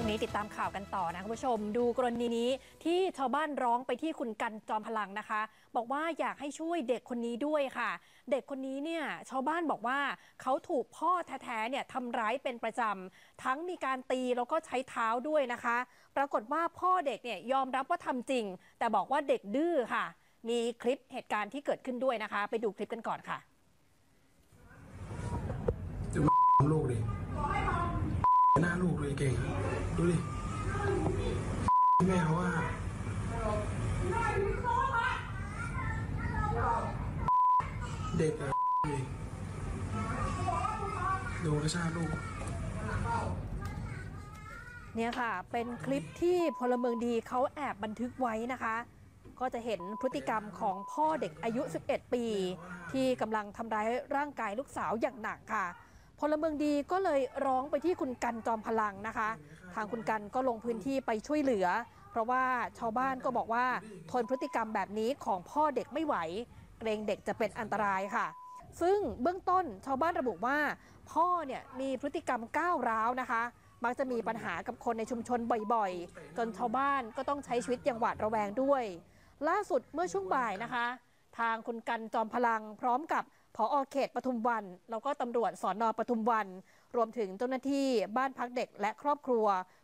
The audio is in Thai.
นี้ติดตามข่าวกันต่อนะคุณผู้ชมดูกรณีนี้ที่ชาวบ้านร้องไปที่คุณกันจอมพลังนะคะบอกว่าอยากให้ช่วยเด็กคนนี้ด้วยค่ะเด็กคนนี้เนี่ยชาวบ้านบอกว่าเขาถูกพ่อแท้ๆเนี่ยทำร้ายเป็นประจำทั้งมีการตีแล้วก็ใช้เท้าด้วยนะคะปรากฏว่าพ่อเด็กเนี่ยยอมรับว่าทำจริงแต่บอกว่าเด็กดื้อค่ะมีคลิปเหตุการณ์ที่เกิดขึ้นด้วยนะคะไปดูคลิปกันก่อนค่ะดูลูกดิหน้าลูกเลยเก่งดูดิแม่เขาว่าเด็กอะดูกระชากลูกเนี่ยค่ะเป็นคลิปที่พลเมืองดีเขาแอบบันทึกไว้นะคะก็จะเห็นพฤติกรรมของพ่อเด็กอายุ11ปีที่กำลังทำร้ายร่างกายลูกสาวอย่างหนักค่ะพลเมืองดีก็เลยร้องไปที่คุณกันจอมพลังนะคะทางคุณกันก็ลงพื้นที่ไปช่วยเหลือเพราะว่าชาวบ้านก็บอกว่าทนพฤติกรรมแบบนี้ของพ่อเด็กไม่ไหวเกรงเด็กจะเป็นอันตรายค่ะซึ่งเบื้องต้นชาวบ้านระบุว่าพ่อเนี่ยมีพฤติกรรมก้าวร้าวนะคะมักจะมีปัญหากับคนในชุมชนบ่อยๆจนชาวบ้านก็ต้องใช้ชีวิตอย่างหวาดระแวงด้วยล่าสุดเมื่อช่วงบ่ายนะคะทางคุณกันจอมพลังพร้อมกับผอ.เขตปทุมวันแล้วก็ตำรวจสน.ปทุมวันรวมถึงเจ้าหน้าที่บ้านพักเด็กและครอบครัว